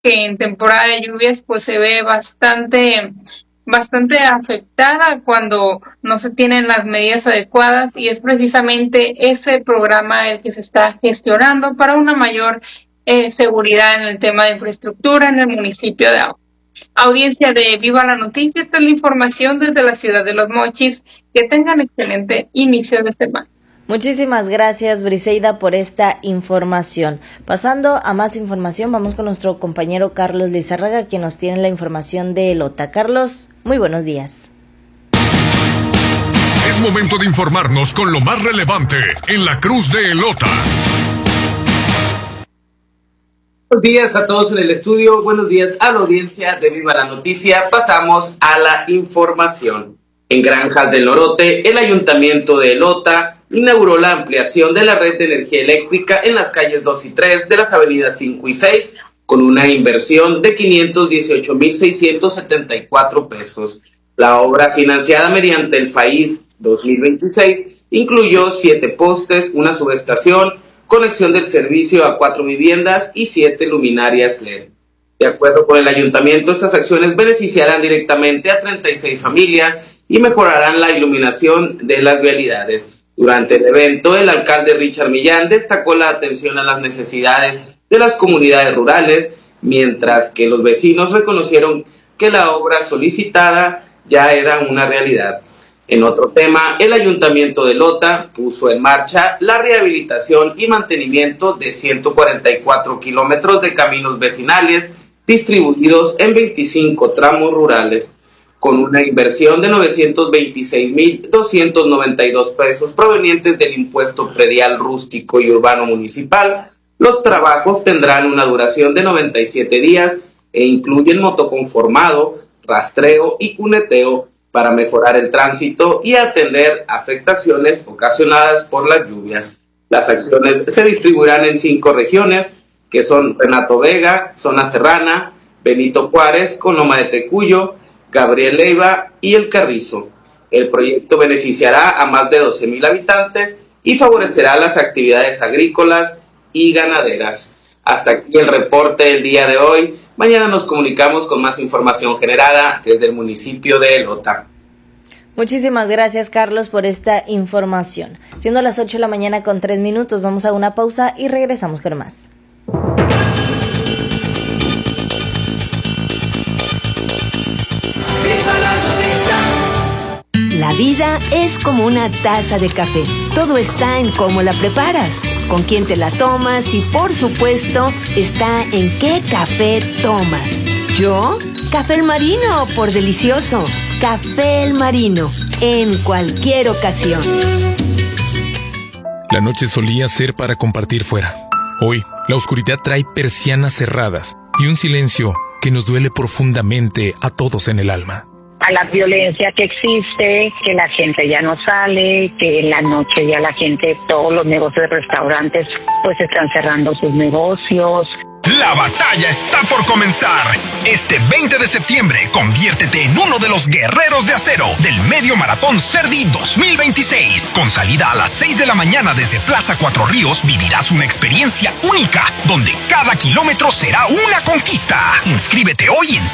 que en temporada de lluvias pues se ve bastante afectada cuando no se tienen las medidas adecuadas, y es precisamente ese programa el que se está gestionando para una mayor seguridad en el tema de infraestructura en el municipio de Agua. Audiencia de Viva la Noticia, esta es la información desde la ciudad de Los Mochis. Que tengan excelente inicio de semana. Muchísimas gracias, Briseida, por esta información. Pasando a más información, vamos con nuestro compañero Carlos Lizárraga, que nos tiene la información de Elota. Carlos, muy buenos días. Es momento de informarnos con lo más relevante en la Cruz de Elota. Buenos días a todos en el estudio, buenos días a la audiencia de Viva la Noticia. Pasamos a la información. En Granjas del Norote, el Ayuntamiento de Elota inauguró la ampliación de la red de energía eléctrica en las calles 2 y 3 de las avenidas 5 y 6 con una inversión de 518,674 pesos. La obra, financiada mediante el FAIS 2026, incluyó 7 postes, una subestación, conexión del servicio a 4 viviendas y 7 luminarias LED. De acuerdo con el ayuntamiento, estas acciones beneficiarán directamente a 36 familias y mejorarán la iluminación de las vialidades. Durante el evento, el alcalde Richard Millán destacó la atención a las necesidades de las comunidades rurales, mientras que los vecinos reconocieron que la obra solicitada ya era una realidad. En otro tema, el Ayuntamiento de Elota puso en marcha la rehabilitación y mantenimiento de 144 kilómetros de caminos vecinales distribuidos en 25 tramos rurales, con una inversión de 926,292 pesos provenientes del impuesto predial rústico y urbano municipal. Los trabajos tendrán una duración de 97 días e incluyen motoconformado, rastreo y cuneteo para mejorar el tránsito y atender afectaciones ocasionadas por las lluvias. Las acciones se distribuirán en 5 regiones, que son Renato Vega, Zona Serrana, Benito Juárez, Coloma de Tecuyo, Gabriel Leiva y El Carrizo. El proyecto beneficiará a más de 12,000 habitantes y favorecerá las actividades agrícolas y ganaderas. Hasta aquí el reporte del día de hoy. Mañana nos comunicamos con más información generada desde el municipio de Elota. Muchísimas gracias, Carlos, por esta información. Siendo las 8 de la mañana con 3 minutos, vamos a una pausa y regresamos con más. La vida es como una taza de café. Todo está en cómo la preparas, con quién te la tomas y, por supuesto, está en qué café tomas. ¿Yo? Café El Marino, por delicioso. Café El Marino, en cualquier ocasión. La noche solía ser para compartir fuera. Hoy, la oscuridad trae persianas cerradas y un silencio que nos duele profundamente a todos en el alma. A la violencia que existe, que la gente ya no sale, que en la noche ya la gente, todos los negocios de restaurantes, pues están cerrando sus negocios. La batalla está por comenzar. Este 20 de septiembre, conviértete en uno de los guerreros de acero del Medio Maratón Cervi 2026. Con salida a las 6 de la mañana desde Plaza Cuatro Ríos, vivirás una experiencia única, donde cada kilómetro será una conquista. Inscríbete hoy en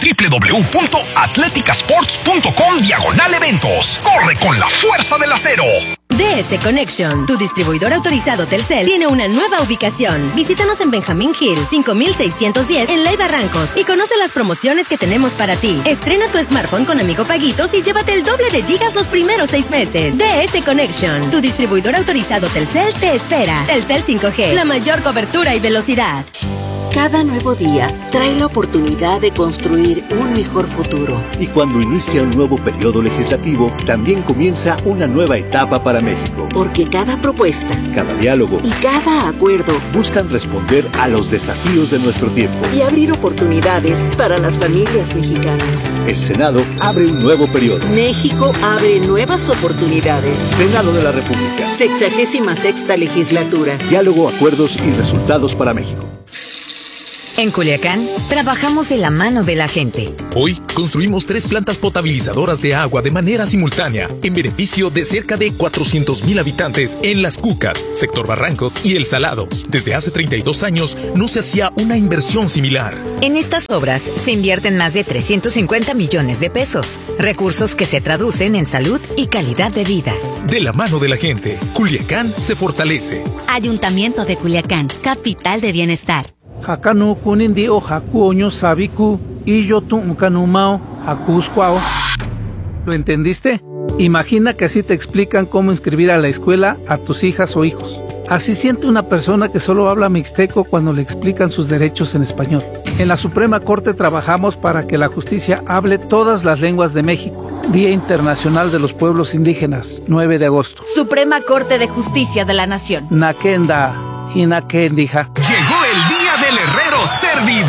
www.atleticasports.com/eventos. Corre con la fuerza del acero. DS Connection, tu distribuidor autorizado Telcel, tiene una nueva ubicación. Visítanos en Benjamín Hill, 5610 en Ley Barrancos y conoce las promociones que tenemos para ti. Estrena tu smartphone con Amigo Paguitos y llévate el doble de gigas los primeros 6 meses. DS Connection, tu distribuidor autorizado Telcel te espera. Telcel 5G, la mayor cobertura y velocidad. Cada nuevo día trae la oportunidad de construir un mejor futuro. Y cuando inicia un nuevo periodo legislativo, también comienza una nueva etapa para México. Porque cada propuesta, cada diálogo y cada acuerdo buscan responder a los desafíos de nuestro tiempo y abrir oportunidades para las familias mexicanas. El Senado abre un nuevo periodo. México abre nuevas oportunidades. Senado de la República. 66ª legislatura. Diálogo, acuerdos y resultados para México. En Culiacán, trabajamos de la mano de la gente. Hoy construimos 3 plantas potabilizadoras de agua de manera simultánea en beneficio de cerca de 400,000 habitantes en Las Cucas, sector Barrancos y El Salado. Desde hace 32 años no se hacía una inversión similar. En estas obras se invierten más de 350 millones de pesos, recursos que se traducen en salud y calidad de vida. De la mano de la gente, Culiacán se fortalece. Ayuntamiento de Culiacán, capital de bienestar. Hakanu kunindi o hakuoño sabiku y yo tu unkanumao hakuscuao. ¿Lo entendiste? Imagina que así te explican cómo inscribir a la escuela a tus hijas o hijos. Así siente una persona que solo habla mixteco cuando le explican sus derechos en español. En la Suprema Corte trabajamos para que la justicia hable todas las lenguas de México. Día Internacional de los Pueblos Indígenas, 9 de agosto. Suprema Corte de Justicia de la Nación. Nakenda, hinakendija. Llegó el día del Herrero Cerdi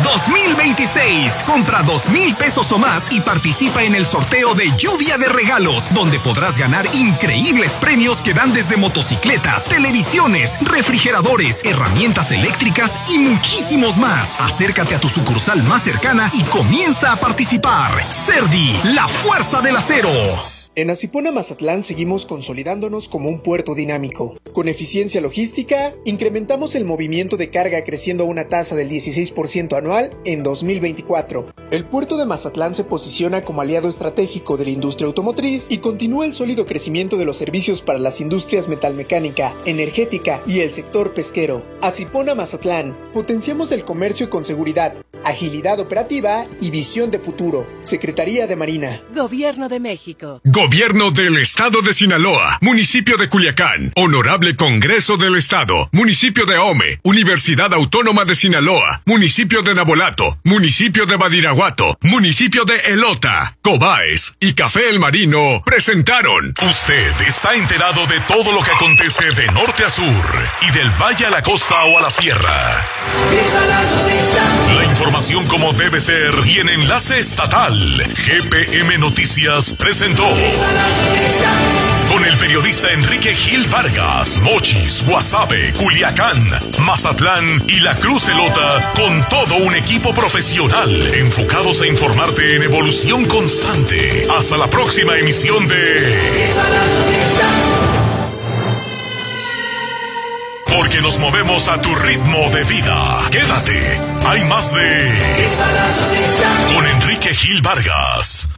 2026. Compra 2,000 pesos o más y participa en el sorteo de lluvia de regalos, donde podrás ganar increíbles premios que van desde motocicletas, televisiones, refrigeradores, herramientas eléctricas y muchísimos más. Acércate a tu sucursal más cercana y comienza a participar. Cerdi, la fuerza del acero. En Acipona Mazatlán seguimos consolidándonos como un puerto dinámico. Con eficiencia logística, incrementamos el movimiento de carga creciendo a una tasa del 16% anual en 2024. El puerto de Mazatlán se posiciona como aliado estratégico de la industria automotriz y continúa el sólido crecimiento de los servicios para las industrias metalmecánica, energética y el sector pesquero. Acipona Mazatlán, potenciamos el comercio con seguridad, agilidad operativa y visión de futuro. Secretaría de Marina. Gobierno de México. Gobierno del Estado de Sinaloa, Municipio de Culiacán, Honorable Congreso del Estado, Municipio de Ahome, Universidad Autónoma de Sinaloa, Municipio de Nabolato, Municipio de Badiraguato, Municipio de Elota, Cobaes y Café El Marino presentaron. Usted está enterado de todo lo que acontece de norte a sur y del valle a la costa o a la sierra. La información como debe ser y en enlace estatal. GPM Noticias presentó. Con el periodista Enrique Gil Vargas, Mochis, Guasave, Culiacán, Mazatlán y La Cruz Elota, con todo un equipo profesional enfocados a informarte en evolución constante. Hasta la próxima emisión de... Porque nos movemos a tu ritmo de vida. Quédate, hay más de... Con Enrique Gil Vargas.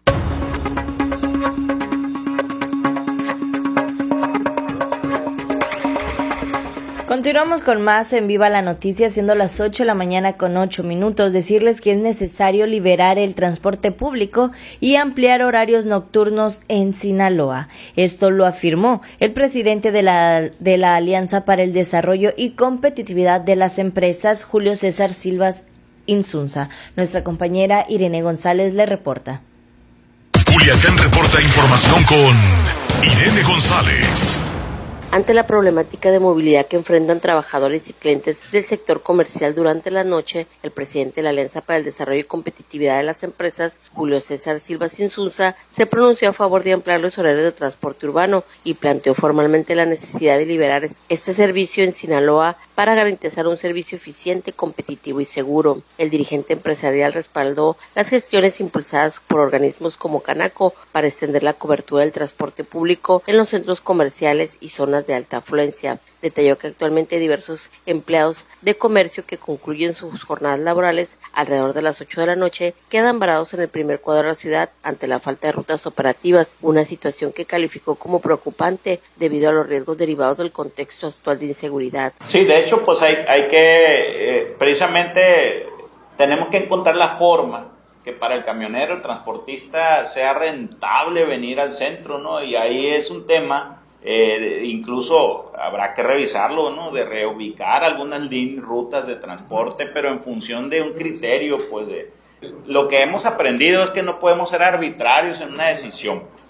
Continuamos con más en Viva la Noticia, siendo las 8 de la mañana con 8 minutos. Decirles que es necesario liberar el transporte público y ampliar horarios nocturnos en Sinaloa. Esto lo afirmó el presidente de la Alianza para el Desarrollo y Competitividad de las Empresas, Julio César Silva Insunza. Nuestra compañera Irene González le reporta. Culiacán reporta información con Irene González. Ante la problemática de movilidad que enfrentan trabajadores y clientes del sector comercial durante la noche, el presidente de la Alianza para el Desarrollo y Competitividad de las Empresas, Julio César Silva Insunza, se pronunció a favor de ampliar los horarios de transporte urbano y planteó formalmente la necesidad de liberar este servicio en Sinaloa para garantizar un servicio eficiente, competitivo y seguro. El dirigente empresarial respaldó las gestiones impulsadas por organismos como Canaco para extender la cobertura del transporte público en los centros comerciales y zonas de alta afluencia. Detalló que actualmente diversos empleados de comercio que concluyen sus jornadas laborales alrededor de las 8 de la noche quedan varados en el primer cuadro de la ciudad ante la falta de rutas operativas, una situación que calificó como preocupante debido a los riesgos derivados del contexto actual de inseguridad. Sí, de hecho, pues hay que, precisamente, tenemos que encontrar la forma que para el camionero, el transportista, sea rentable venir al centro, ¿no? Y ahí es un tema... incluso habrá que revisarlo, ¿no? De reubicar algunas rutas de transporte, pero en función de un criterio, pues lo que hemos aprendido es que no podemos ser arbitrarios en una decisión.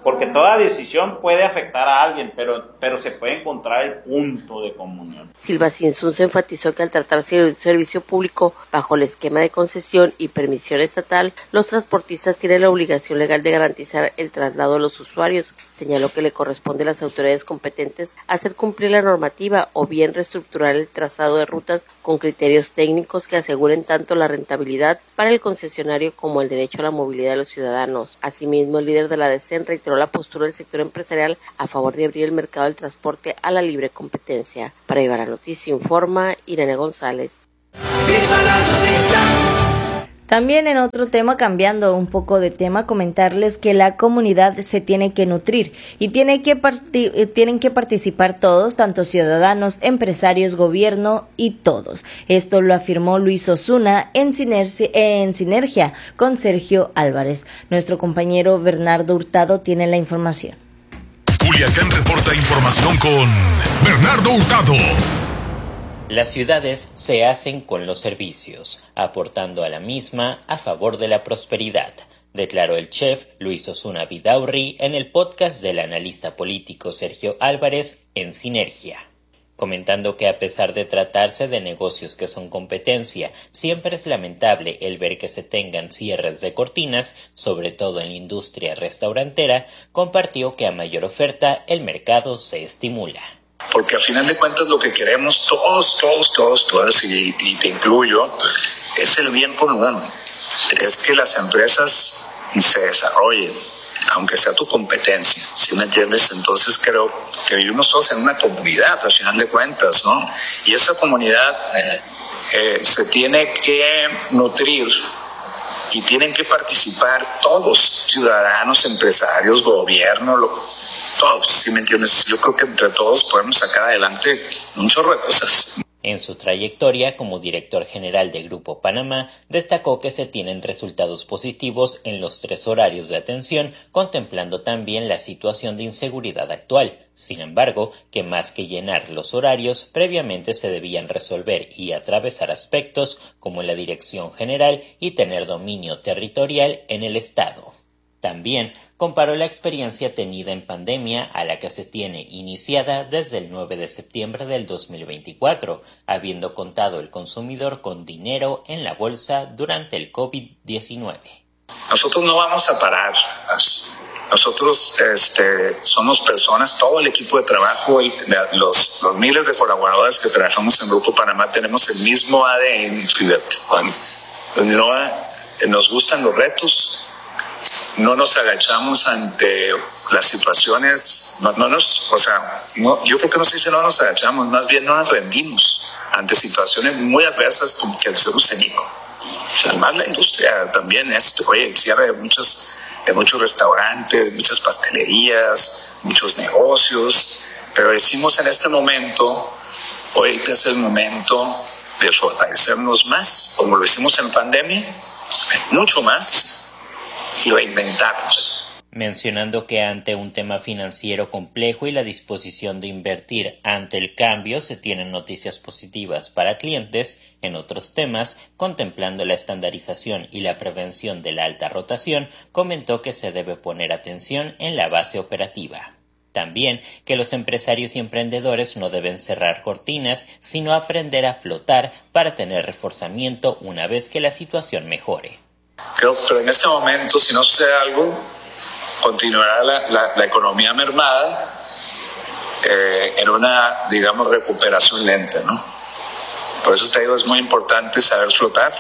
porque toda decisión puede afectar a alguien, pero se puede encontrar el punto de comunión. Silva Sinsunza enfatizó que al tratarse de un servicio público bajo el esquema de concesión y permisión estatal, los transportistas tienen la obligación legal de garantizar el traslado de los usuarios. Señaló que le corresponde a las autoridades competentes hacer cumplir la normativa o bien reestructurar el trazado de rutas con criterios técnicos que aseguren tanto la rentabilidad para el concesionario como el derecho a la movilidad de los ciudadanos. Asimismo, el líder de la DECEN reiteró la postura del sector empresarial a favor de abrir el mercado del transporte a la libre competencia. Para llevar a noticia informa Irene González. ¡Viva la noticia! También en otro tema, cambiando un poco de tema, comentarles que la comunidad se tiene que nutrir y tienen que participar todos, tanto ciudadanos, empresarios, gobierno y todos. Esto lo afirmó Luis Osuna en sinergia con Sergio Álvarez. Nuestro compañero Bernardo Hurtado tiene la información. Culiacán reporta información con Bernardo Hurtado. Las ciudades se hacen con los servicios, aportando a la misma a favor de la prosperidad, declaró el chef Luis Osuna Vidaurri en el podcast del analista político Sergio Álvarez en Sinergia, comentando que a pesar de tratarse de negocios que son competencia, siempre es lamentable el ver que se tengan cierres de cortinas, sobre todo en la industria restaurantera. Compartió que a mayor oferta el mercado se estimula. Porque al final de cuentas lo que queremos todos, y te incluyo, es el bien común. Es que las empresas se desarrollen, aunque sea tu competencia, ¿sí me entiendes? Entonces creo que vivimos todos en una comunidad, al final de cuentas, ¿no? Y esa comunidad se tiene que nutrir y tienen que participar todos, ciudadanos, empresarios, gobierno, todos, ¿sí me entiendes? Yo creo que entre todos podemos sacar adelante un chorro de cosas. En su trayectoria como director general de Grupo Panamá, destacó que se tienen resultados positivos en los 3 horarios de atención, contemplando también la situación de inseguridad actual. Sin embargo, que más que llenar los horarios, previamente se debían resolver y atravesar aspectos como la dirección general y tener dominio territorial en el Estado. También comparó la experiencia tenida en pandemia a la que se tiene iniciada desde el 9 de septiembre del 2024, habiendo contado el consumidor con dinero en la bolsa durante el COVID-19. Nosotros no vamos a parar. Nosotros somos personas, todo el equipo de trabajo, los miles de colaboradores que trabajamos en Grupo Panamá tenemos el mismo ADN, nos gustan los retos. No nos agachamos ante las situaciones, yo creo que no se dice no nos agachamos, más bien no nos rendimos ante situaciones muy adversas como que el ser escénico. Además la industria también el cierre de muchos restaurantes, muchas pastelerías, muchos negocios, pero decimos en este momento, ahorita es el momento de fortalecernos más, como lo hicimos en pandemia, mucho más, y reinventarnos. Mencionando que ante un tema financiero complejo y la disposición de invertir ante el cambio se tienen noticias positivas para clientes. En otros temas, contemplando la estandarización y la prevención de la alta rotación, comentó que se debe poner atención en la base operativa. También que los empresarios y emprendedores no deben cerrar cortinas, sino aprender a flotar para tener reforzamiento una vez que la situación mejore. Pero en este momento, si no sucede algo, continuará la economía mermada en una, recuperación lenta, ¿no? Por eso te digo, es muy importante saber flotar,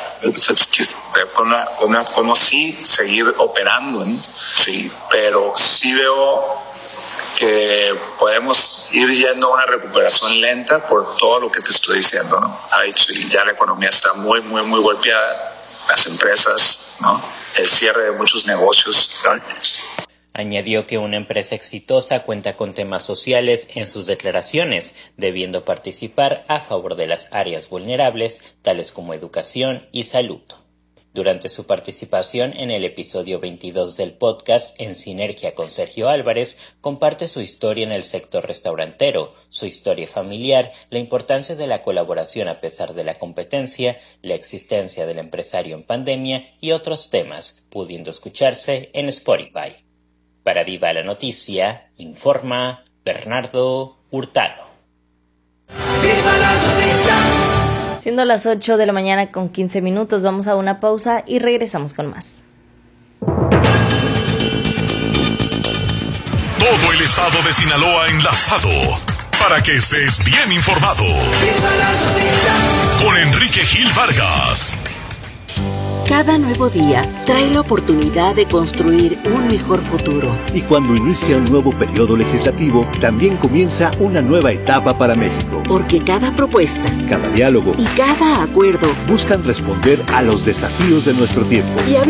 como sí seguir operando, ¿no? Sí, pero sí veo que podemos ir yendo a una recuperación lenta por todo lo que te estoy diciendo, ¿no? Ya la economía está muy golpeada. Las empresas, ¿no? El cierre de muchos negocios, ¿no? Añadió que una empresa exitosa cuenta con temas sociales en sus declaraciones, debiendo participar a favor de las áreas vulnerables, tales como educación y salud. Durante su participación en el episodio 22 del podcast En Sinergia con Sergio Álvarez, comparte su historia en el sector restaurantero, su historia familiar, la importancia de la colaboración a pesar de la competencia, la existencia del empresario en pandemia y otros temas, pudiendo escucharse en Spotify. Para Viva la Noticia, informa Bernardo Hurtado. ¡Viva la noticia! Siendo las 8 de la mañana con 15 minutos, vamos a una pausa y regresamos con más. Todo el estado de Sinaloa enlazado para que estés bien informado. ¡Viva la noticia! Con Enrique Gil Vargas. Cada nuevo día trae la oportunidad de construir un mejor futuro. Y cuando inicia un nuevo periodo legislativo, también comienza una nueva etapa para México. Porque cada propuesta, cada diálogo y cada acuerdo buscan responder a los desafíos de nuestro tiempo. Y